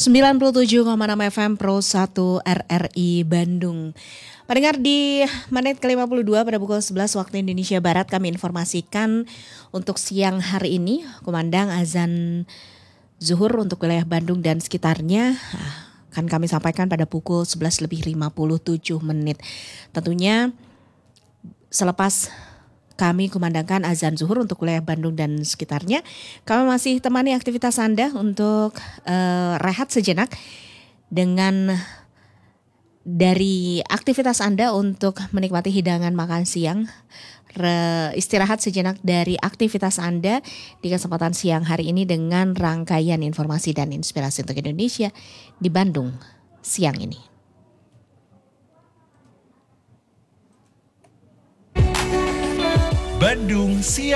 97,6 FM Pro 1 RRI Bandung. Pendengar, di menit ke-52 pada pukul 11 waktu Indonesia Barat kami informasikan untuk siang hari ini kumandang azan zuhur untuk wilayah Bandung dan sekitarnya akan kami sampaikan pada pukul 11 lebih 57 menit. Tentunya selepas kami kumandangkan azan zuhur untuk wilayah Bandung dan sekitarnya, kami masih temani aktivitas Anda untuk rehat sejenak dengan dari aktivitas Anda untuk menikmati hidangan makan siang, istirahat sejenak dari aktivitas Anda di kesempatan siang hari ini dengan rangkaian informasi dan inspirasi untuk Indonesia di Bandung siang ini. Bandung siang.